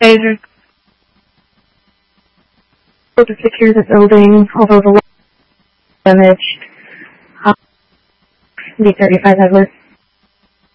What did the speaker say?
Phaser. To secure the building, although the damage. B-35 Headler.